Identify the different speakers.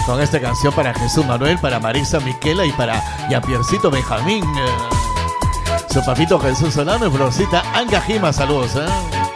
Speaker 1: con esta canción para Jesús Manuel, para Marisa Miquela y para Jean-Piercito Benjamín. Su papito Jesús Solano y Florcita Anga Jima, saludos,